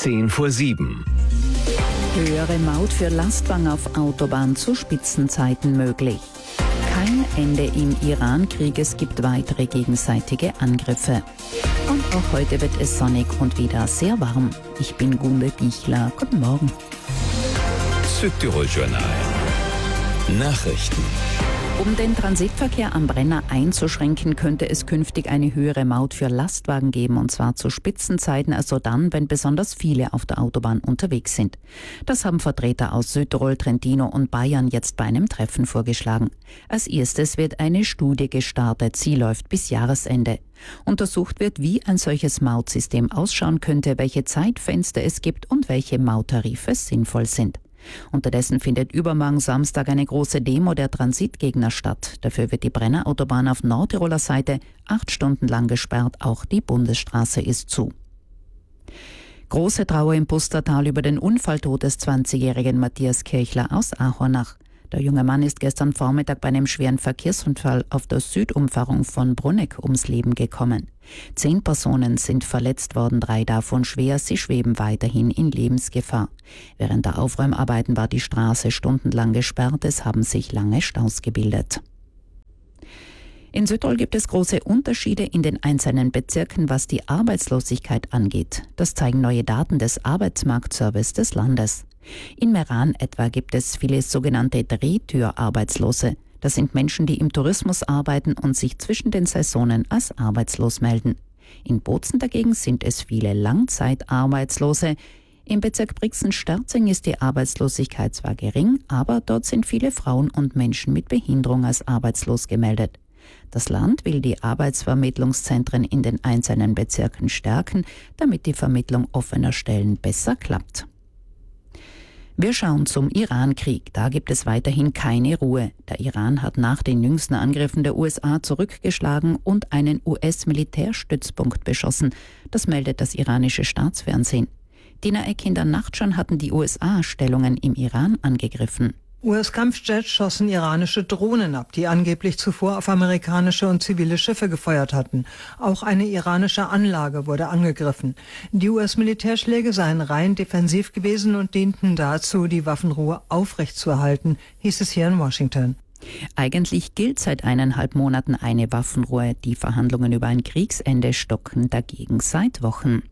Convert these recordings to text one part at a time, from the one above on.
6:10. Höhere Maut für Lastwagen auf Autobahn zu Spitzenzeiten möglich. Kein Ende im Iran-Krieg, es gibt weitere gegenseitige Angriffe. Und auch heute wird es sonnig und wieder sehr warm. Ich bin Gunde Bichler. Guten Morgen. Südtirol-Journal. Nachrichten. Um den Transitverkehr am Brenner einzuschränken, könnte es künftig eine höhere Maut für Lastwagen geben, und zwar zu Spitzenzeiten, also dann, wenn besonders viele auf der Autobahn unterwegs sind. Das haben Vertreter aus Südtirol, Trentino und Bayern jetzt bei einem Treffen vorgeschlagen. Als erstes wird eine Studie gestartet. Sie läuft bis Jahresende. Untersucht wird, wie ein solches Mautsystem ausschauen könnte, welche Zeitfenster es gibt und welche Mauttarife sinnvoll sind. Unterdessen findet übermorgen Samstag eine große Demo der Transitgegner statt. Dafür wird die Brennerautobahn auf Nordtiroler Seite 8 Stunden lang gesperrt. Auch die Bundesstraße ist zu. Große Trauer im Pustertal über den Unfalltod des 20-jährigen Matthias Kirchler aus Ahornach. Der junge Mann ist gestern Vormittag bei einem schweren Verkehrsunfall auf der Südumfahrung von Bruneck ums Leben gekommen. 10 Personen sind verletzt worden, 3 davon schwer. Sie schweben weiterhin in Lebensgefahr. Während der Aufräumarbeiten war die Straße stundenlang gesperrt. Es haben sich lange Staus gebildet. In Südtirol gibt es große Unterschiede in den einzelnen Bezirken, was die Arbeitslosigkeit angeht. Das zeigen neue Daten des Arbeitsmarktservice des Landes. In Meran etwa gibt es viele sogenannte Drehtür-Arbeitslose. Das sind Menschen, die im Tourismus arbeiten und sich zwischen den Saisonen als arbeitslos melden. In Bozen dagegen sind es viele Langzeitarbeitslose. Im Bezirk Brixen-Sterzing ist die Arbeitslosigkeit zwar gering, aber dort sind viele Frauen und Menschen mit Behinderung als arbeitslos gemeldet. Das Land will die Arbeitsvermittlungszentren in den einzelnen Bezirken stärken, damit die Vermittlung offener Stellen besser klappt. Wir schauen zum Iran-Krieg. Da gibt es weiterhin keine Ruhe. Der Iran hat nach den jüngsten Angriffen der USA zurückgeschlagen und einen US-Militärstützpunkt beschossen. Das meldet das iranische Staatsfernsehen. Dina Eck in der Nacht schon hatten die USA Stellungen im Iran angegriffen. US-Kampfjets schossen iranische Drohnen ab, die angeblich zuvor auf amerikanische und zivile Schiffe gefeuert hatten. Auch eine iranische Anlage wurde angegriffen. Die US-Militärschläge seien rein defensiv gewesen und dienten dazu, die Waffenruhe aufrechtzuerhalten, hieß es hier in Washington. Eigentlich gilt seit 1,5 Monaten eine Waffenruhe. Die Verhandlungen über ein Kriegsende stocken dagegen seit Wochen.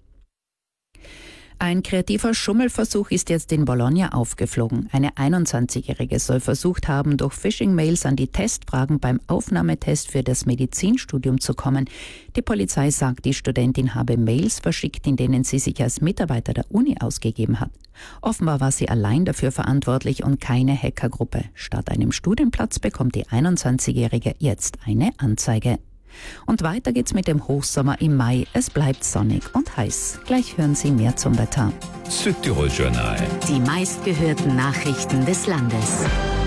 Ein kreativer Schummelversuch ist jetzt in Bologna aufgeflogen. Eine 21-Jährige soll versucht haben, durch Phishing-Mails an die Testfragen beim Aufnahmetest für das Medizinstudium zu kommen. Die Polizei sagt, die Studentin habe Mails verschickt, in denen sie sich als Mitarbeiter der Uni ausgegeben hat. Offenbar war sie allein dafür verantwortlich und keine Hackergruppe. Statt einem Studienplatz bekommt die 21-Jährige jetzt eine Anzeige. Und weiter geht's mit dem Hochsommer im Mai. Es bleibt sonnig und heiß. Gleich hören Sie mehr zum Wetter. Südtirol-Journal. Die meistgehörten Nachrichten des Landes.